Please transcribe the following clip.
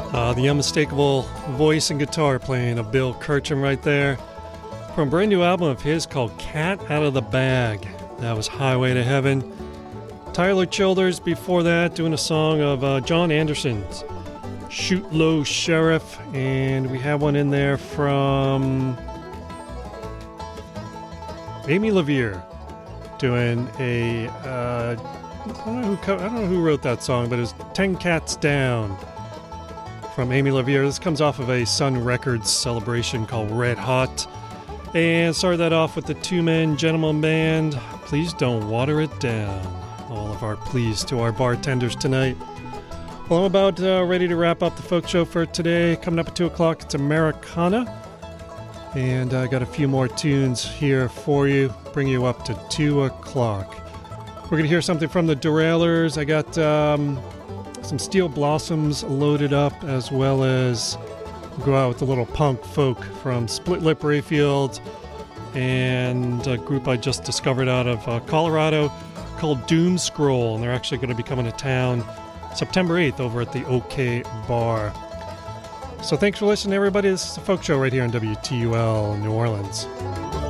The unmistakable voice and guitar playing of Bill Kirchum right there. From a brand new album of his called Cat Out of the Bag. That was Highway to Heaven. Tyler Childers before that doing a song of John Anderson's Shoot Low Sheriff. And we have one in there from Amy LaVere doing a I don't know who wrote that song, but it was 10 Cats Down from Amy LaVere. This comes off of a Sun Records celebration called Red Hot. And started that off with the two-man gentleman band, Please Don't Water It Down. All of our pleas to our bartenders tonight. Well, I'm about ready to wrap up the folk show for today. Coming up at 2 o'clock, it's Americana. And I got a few more tunes here for you, bring you up to 2 o'clock. We're going to hear something from the Derailers. I got some Steel Blossoms loaded up, as well as go out with a little punk folk from Split Lip Rayfield and a group I just discovered out of Colorado called Doom Scroll. And they're actually going to be coming to town September 8th over at the OK Bar. So thanks for listening, everybody. This is the Folk Show right here on WTUL New Orleans.